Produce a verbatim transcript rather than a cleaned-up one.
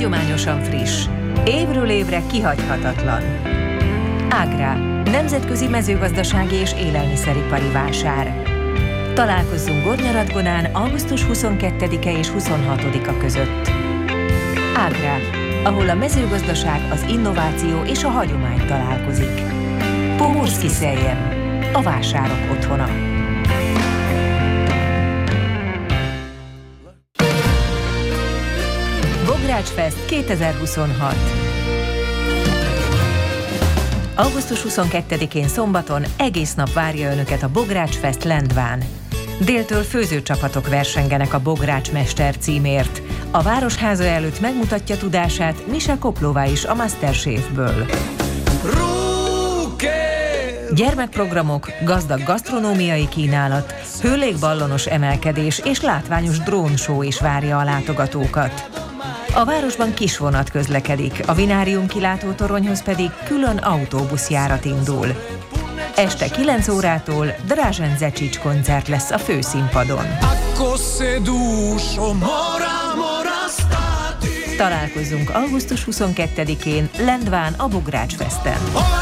Hagyományosan friss, évről évre kihagyhatatlan. Ágrá, nemzetközi mezőgazdasági és élelmiszeripari vásár. Találkozzunk Gornyaradgonán augusztus huszonkettedike és huszonhatodika között. Ágrá, ahol a mezőgazdaság, az innováció és a hagyomány találkozik. Pomorszki Szeljem, a vásárok otthona. Bogrács Fest kétezer-huszonhat. augusztus huszonkettedikén szombaton egész nap várja Önöket a Bogrács Fest Lendván. Déltől főzőcsapatok versengenek a Bogrács Mester címért. A Városháza előtt megmutatja tudását Mise Koplova is a Masterchefből. Gyermekprogramok, gazdag gasztronómiai kínálat, hőlégballonos emelkedés és látványos drónshow is várja a látogatókat. A városban kisvonat közlekedik, a Vinárium kilátótoronyhoz pedig külön autóbuszjárat indul. Este kilenc órától Dražen Zečić koncert lesz a főszínpadon. Találkozzunk augusztus huszonkettedikén Lendván a Bogrács Festen.